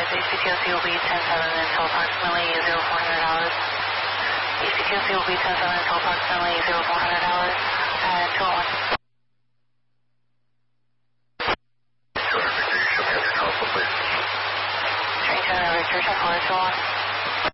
ECTOC will be 10-7 until approximately $0-400. ECTOC will be 10-7 until approximately $0-400 at 201. Victor, you show me your console, please. Train 10 Victor, 10-4, 201.